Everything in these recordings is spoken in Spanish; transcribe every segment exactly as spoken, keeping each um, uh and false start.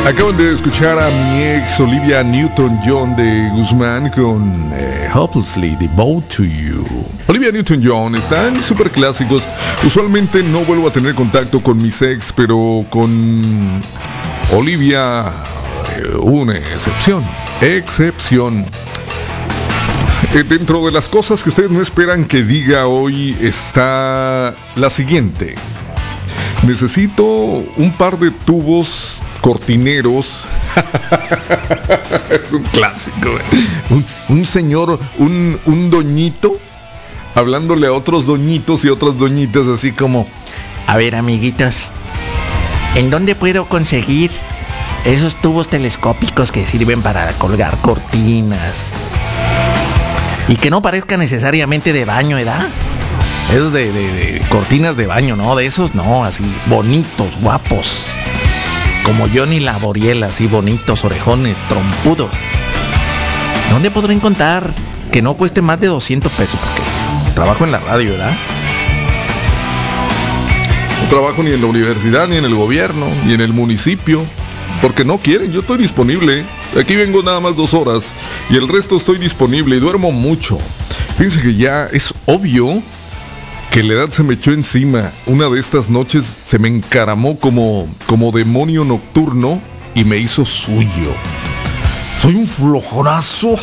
Acaban de escuchar a mi ex Olivia Newton-John de Guzmán con eh, Hopelessly Devoted to You. Olivia Newton-John está en super clásicos. Usualmente no vuelvo a tener contacto con mis ex, pero con Olivia eh, una excepción. Excepción. Eh, dentro de las cosas que ustedes no esperan que diga hoy está la siguiente. Necesito un par de tubos cortineros. Es un clásico, ¿eh? un, un señor, un, un doñito hablándole a otros doñitos y otras doñitas así como: a ver, amiguitos, ¿en dónde puedo conseguir esos tubos telescópicos que sirven para colgar cortinas? Y que no parezca necesariamente de baño, ¿verdad? Esos de, de, de cortinas de baño, ¿no? De esos no, así bonitos, guapos, como Johnny Laboriel, así bonitos, orejones, trompudos. ¿Dónde podré encontrar que no cueste más de doscientos pesos? Porque trabajo en la radio, ¿verdad? No trabajo ni en la universidad, ni en el gobierno, ni en el municipio, porque no quieren. Yo estoy disponible. Aquí vengo nada más dos horas y el resto estoy disponible y duermo mucho. Fíjense que ya es obvio que la edad se me echó encima. Una de estas noches se me encaramó como, como demonio nocturno y me hizo suyo. Soy un flojonazo.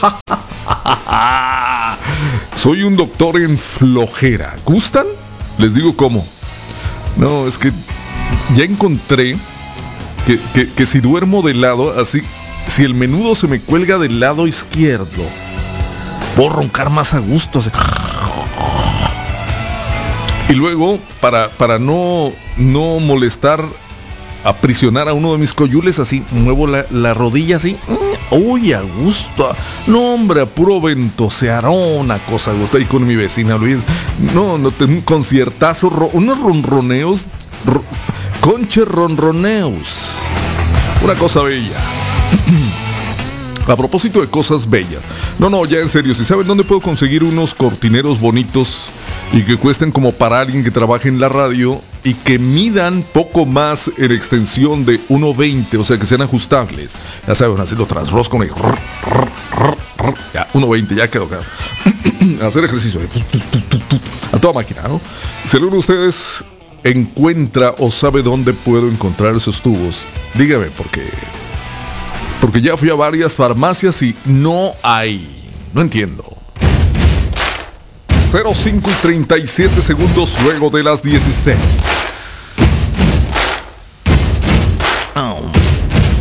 Soy un doctor en flojera. ¿Gustan? Les digo cómo. No, es que ya encontré que, que, que si duermo de lado, así, si el menudo se me cuelga del lado izquierdo, puedo roncar más a gusto. Así. Y luego, para, para no, no molestar, aprisionar a uno de mis coyules, así, muevo la, la rodilla así. Uy, a gusto. No, hombre, a puro ventosearón, una cosa a gusto. Ahí con mi vecina Luis. No, no, un conciertazo, ro, unos ronroneos, ro, conche ronroneos. Una cosa bella. A propósito de cosas bellas. No, no, ya en serio, si saben dónde puedo conseguir unos cortineros bonitos y que cuesten como para alguien que trabaje en la radio y que midan poco más en extensión de uno veinte, o sea que sean ajustables. Ya saben, así lo trasroscan y ya, uno veinte, ya quedó claro. Hacer ejercicio a toda máquina, ¿no? Si alguno de ustedes encuentra o sabe dónde puedo encontrar esos tubos, dígame, porque porque ya fui a varias farmacias y no hay. No entiendo. cero cinco y treinta y siete segundos luego de las dieciséis.